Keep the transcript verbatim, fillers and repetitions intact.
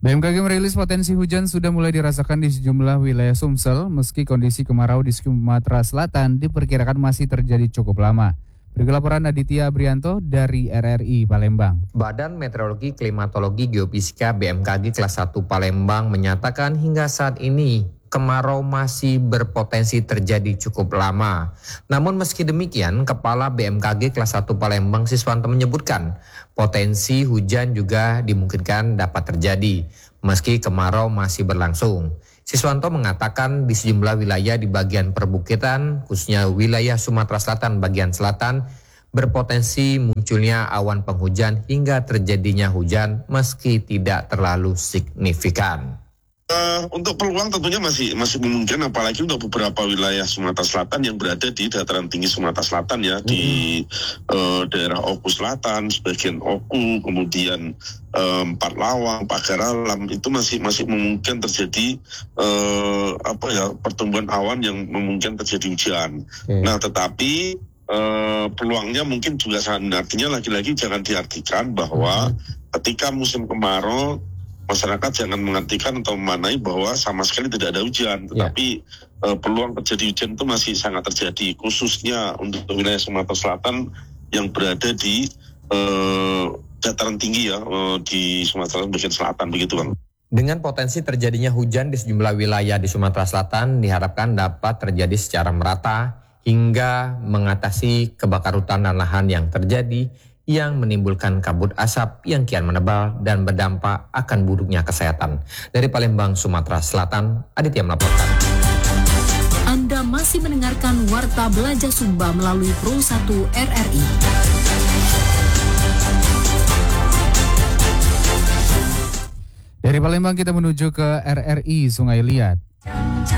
B M K G merilis potensi hujan sudah mulai dirasakan di sejumlah wilayah Sumsel, meski kondisi kemarau di Sumatera Selatan diperkirakan masih terjadi cukup lama. Berikut laporan Aditya Brianto dari R R I Palembang. Badan Meteorologi, Klimatologi, Geofisika B M K G kelas satu Palembang menyatakan hingga saat ini kemarau masih berpotensi terjadi cukup lama. Namun meski demikian, Kepala B M K G kelas satu Palembang Siswanto menyebutkan potensi hujan juga dimungkinkan dapat terjadi meski kemarau masih berlangsung. Siswanto mengatakan di sejumlah wilayah di bagian perbukitan, khususnya wilayah Sumatera Selatan bagian selatan, berpotensi munculnya awan penghujan hingga terjadinya hujan meski tidak terlalu signifikan. Uh, untuk peluang tentunya masih masih memungkinkan, apalagi untuk beberapa wilayah Sumatera Selatan yang berada di dataran tinggi Sumatera Selatan ya, hmm. di uh, daerah Oku Selatan, sebagian Oku, kemudian um, Empat Lawang, Pagar Alam, itu masih masih memungkinkan terjadi uh, apa ya pertumbuhan awan yang memungkinkan terjadi hujan. Hmm. Nah, tetapi uh, peluangnya mungkin juga sangat, artinya lagi-lagi jangan diartikan bahwa hmm. ketika musim kemarau masyarakat jangan mengartikan atau memanai bahwa sama sekali tidak ada hujan, tetapi yeah. uh, peluang terjadi hujan itu masih sangat terjadi, khususnya untuk wilayah Sumatera Selatan yang berada di uh, dataran tinggi ya, uh, di Sumatera bagian selatan, begitu Bang. Dengan potensi terjadinya hujan di sejumlah wilayah di Sumatera Selatan diharapkan dapat terjadi secara merata hingga mengatasi kebakaran hutan dan lahan yang terjadi yang menimbulkan kabut asap yang kian menebal dan berdampak akan buruknya kesehatan. Dari Palembang, Sumatera Selatan, Aditya melaporkan. Anda masih mendengarkan Warta Belanja Sumba melalui Pro satu R R I. Dari Palembang kita menuju ke R R I Sungai Liat.